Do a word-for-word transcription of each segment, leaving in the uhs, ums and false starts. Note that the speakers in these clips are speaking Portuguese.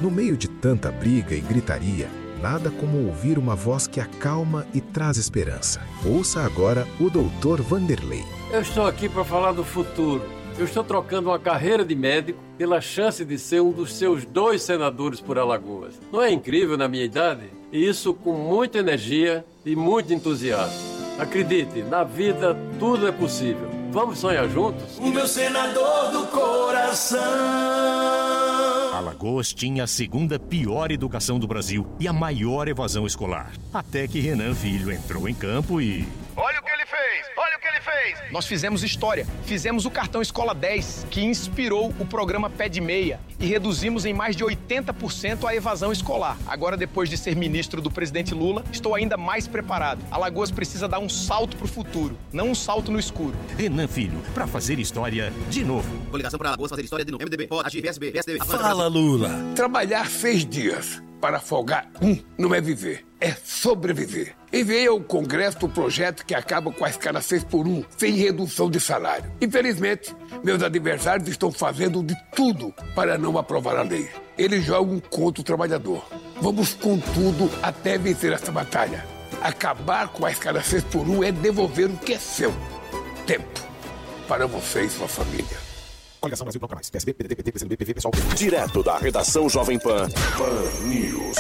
No meio de tanta briga e gritaria, nada como ouvir uma voz que acalma e traz esperança. Ouça agora o doutor Vanderlei. Eu estou aqui para falar do futuro. Eu estou trocando uma carreira de médico pela chance de ser um dos seus dois senadores por Alagoas. Não é incrível na minha idade? E isso com muita energia e muito entusiasmo. Acredite, na vida tudo é possível. Vamos sonhar juntos? O meu senador do coração. Alagoas tinha a segunda pior educação do Brasil e a maior evasão escolar. Até que Renan Filho entrou em campo e... Olha o que ele fez! Olha o que ele fez! Nós fizemos história. Fizemos o cartão Escola dez, que inspirou o programa Pé de Meia. E reduzimos em mais de oitenta por cento a evasão escolar. Agora, depois de ser ministro do presidente Lula, estou ainda mais preparado. Alagoas precisa dar um salto pro futuro, não um salto no escuro. Renan Filho, pra fazer história de novo. Coligação para Alagoas fazer história de novo. M D B, P O, P S B, P S D B. Fala, Lula. Trabalhar seis dias para folgar um não é viver, é sobreviver. Enviei ao Congresso o projeto que acaba com a escala seis por um, sem redução de salário. Infelizmente, meus adversários estão fazendo de tudo para não aprovar a lei. Eles jogam contra o trabalhador. Vamos com tudo até vencer essa batalha. Acabar com a escala seis por um é devolver o que é seu. Tempo para você e sua família. Coligação Brasil Bloco Mais. P S B, P D T, P T, P C B, P V, Pessoal. Direto da redação Jovem Pan. Pan News.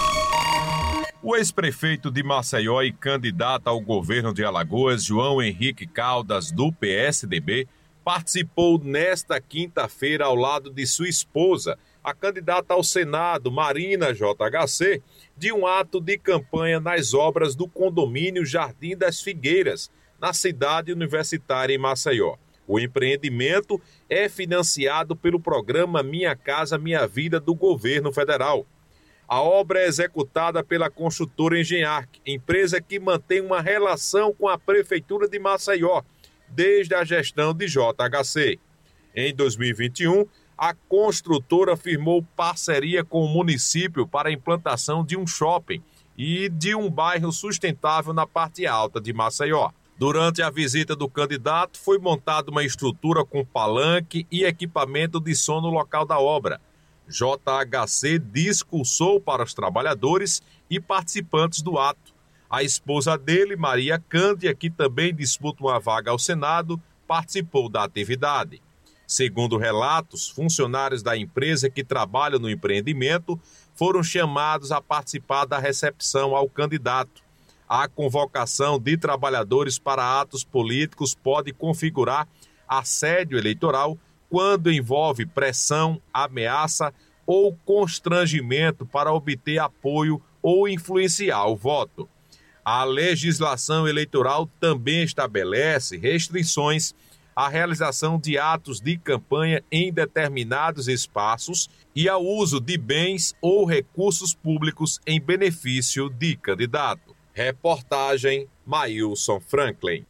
O ex-prefeito de Maceió e candidato ao governo de Alagoas, João Henrique Caldas, do P S D B, participou nesta quinta-feira ao lado de sua esposa, a candidata ao Senado, Marina J H C, de um ato de campanha nas obras do condomínio Jardim das Figueiras, na cidade universitária em Maceió. O empreendimento é financiado pelo programa Minha Casa Minha Vida do governo federal. A obra é executada pela construtora Engenharc, empresa que mantém uma relação com a Prefeitura de Maceió, desde a gestão de J H C. Em dois mil e vinte e um, a construtora firmou parceria com o município para a implantação de um shopping e de um bairro sustentável na parte alta de Maceió. Durante a visita do candidato, foi montada uma estrutura com palanque e equipamento de som no local da obra. J H C discursou para os trabalhadores e participantes do ato. A esposa dele, Maria Cândia, que também disputa uma vaga ao Senado, participou da atividade. Segundo relatos, funcionários da empresa que trabalham no empreendimento foram chamados a participar da recepção ao candidato. A convocação de trabalhadores para atos políticos pode configurar assédio eleitoral quando envolve pressão, ameaça ou constrangimento para obter apoio ou influenciar o voto. A legislação eleitoral também estabelece restrições à realização de atos de campanha em determinados espaços e ao uso de bens ou recursos públicos em benefício de candidato. Reportagem Maílson Franklin.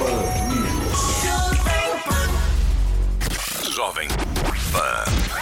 Jovem Pan.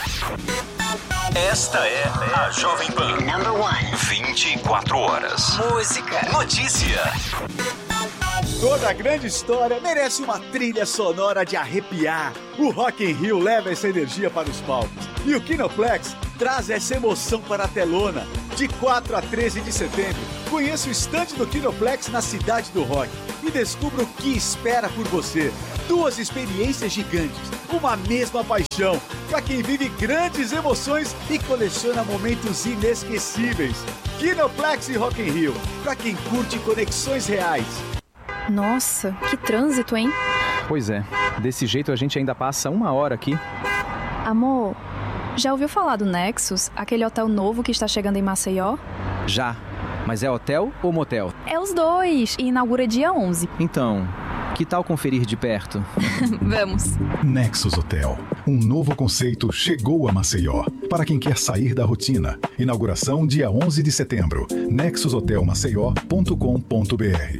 Esta é a Jovem Pan. Number one. vinte e quatro horas. Música. Notícia. Toda grande história merece uma trilha sonora de arrepiar. O Rock in Rio leva essa energia para os palcos. E o Kinoplex traz essa emoção para a telona. De quatro a treze de setembro, conheça o estande do Kinoplex na Cidade do Rock e descubra o que espera por você. Duas experiências gigantes, uma mesma paixão, para quem vive grandes emoções e coleciona momentos inesquecíveis. Kinoplex e Rock in Rio, para quem curte conexões reais. Nossa, que trânsito, hein? Pois é, desse jeito a gente ainda passa uma hora aqui. Amor, já ouviu falar do Nexus, aquele hotel novo que está chegando em Maceió? Já, mas é hotel ou motel? É os dois, e inaugura dia onze. Então, que tal conferir de perto? Vamos. Nexus Hotel, um novo conceito chegou a Maceió. Para quem quer sair da rotina. Inauguração dia onze de setembro. nexus hotel maceió ponto com ponto b r.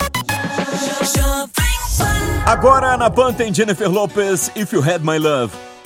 Agora na Pan tem Jennifer Lopez, If You Had My Love.